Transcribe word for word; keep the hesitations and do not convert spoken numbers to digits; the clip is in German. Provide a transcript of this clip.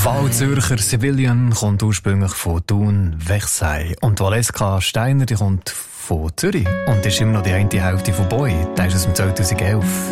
Val Zürcher Civilian kommt ursprünglich von Thun, Versailles. Und Valeska Steiner, die kommt von Zürich und ist immer noch die eine Hälfte von Boy. Der ist aus dem zweitausendelf.